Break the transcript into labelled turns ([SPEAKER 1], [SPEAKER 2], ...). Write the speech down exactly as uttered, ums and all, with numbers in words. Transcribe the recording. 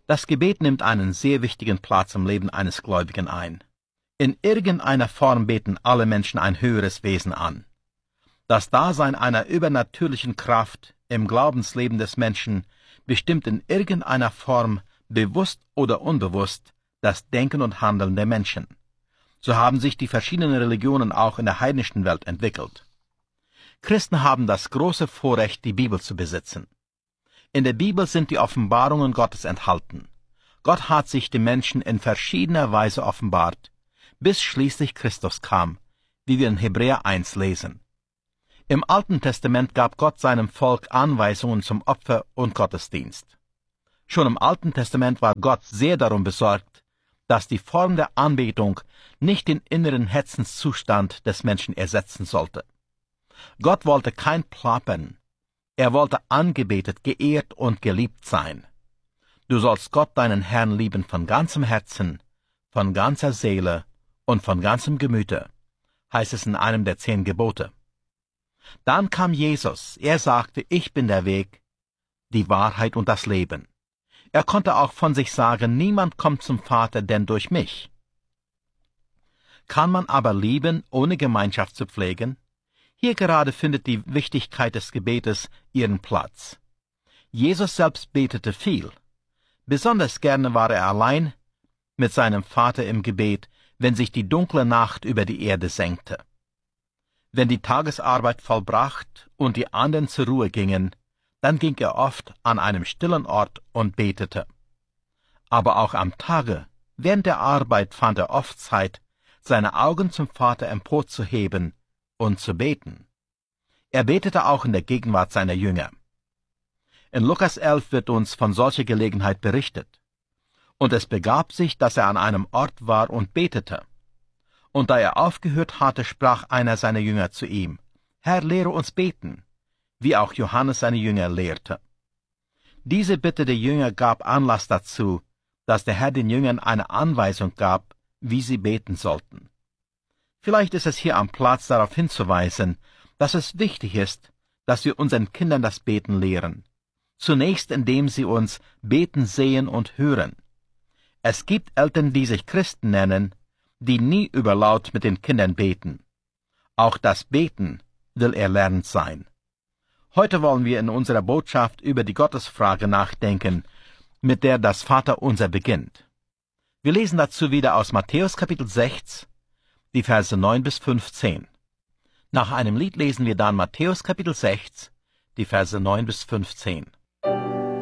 [SPEAKER 1] Das Gebet nimmt einen sehr wichtigen Platz im Leben eines Gläubigen ein. In irgendeiner Form beten alle Menschen ein höheres Wesen an. Das Dasein einer übernatürlichen Kraft im Glaubensleben des Menschen bestimmt in irgendeiner Form, bewusst oder unbewusst, das Denken und Handeln der Menschen. So haben sich die verschiedenen Religionen auch in der heidnischen Welt entwickelt. Christen haben das große Vorrecht, die Bibel zu besitzen. In der Bibel sind die Offenbarungen Gottes enthalten. Gott hat sich dem Menschen in verschiedener Weise offenbart, bis schließlich Christus kam, wie wir in Hebräer eins lesen. Im Alten Testament gab Gott seinem Volk Anweisungen zum Opfer und Gottesdienst. Schon im Alten Testament war Gott sehr darum besorgt, dass die Form der Anbetung nicht den inneren Herzenszustand des Menschen ersetzen sollte. Gott wollte kein Plappern. Er wollte angebetet, geehrt und geliebt sein. Du sollst Gott deinen Herrn lieben von ganzem Herzen, von ganzer Seele und von ganzem Gemüte, heißt es in einem der zehn Gebote. Dann kam Jesus. Er sagte, ich bin der Weg, die Wahrheit und das Leben. Er konnte auch von sich sagen, niemand kommt zum Vater, denn durch mich. Kann man aber lieben, ohne Gemeinschaft zu pflegen? Hier gerade findet die Wichtigkeit des Gebetes ihren Platz. Jesus selbst betete viel. Besonders gerne war er allein mit seinem Vater im Gebet, wenn sich die dunkle Nacht über die Erde senkte. Wenn die Tagesarbeit vollbracht und die anderen zur Ruhe gingen, dann ging er oft an einem stillen Ort und betete. Aber auch am Tage, während der Arbeit, fand er oft Zeit, seine Augen zum Vater emporzuheben und zu beten. Er betete auch in der Gegenwart seiner Jünger. In Lukas elf wird uns von solcher Gelegenheit berichtet. Und es begab sich, dass er an einem Ort war und betete. Und da er aufgehört hatte, sprach einer seiner Jünger zu ihm, Herr, lehre uns beten, wie auch Johannes seine Jünger lehrte. Diese Bitte der Jünger gab Anlass dazu, dass der Herr den Jüngern eine Anweisung gab, wie sie beten sollten. Vielleicht ist es hier am Platz, darauf hinzuweisen, dass es wichtig ist, dass wir unseren Kindern das Beten lehren. Zunächst, indem sie uns beten sehen und hören. Es gibt Eltern, die sich Christen nennen, die nie überlaut mit den Kindern beten. Auch das Beten will erlernt sein. Heute wollen wir in unserer Botschaft über die Gottesfrage nachdenken, mit der das Vaterunser beginnt. Wir lesen dazu wieder aus Matthäus Kapitel sechs, die Verse neun bis fünfzehn. Nach einem Lied lesen wir dann Matthäus Kapitel sechs, die Verse neun bis fünfzehn.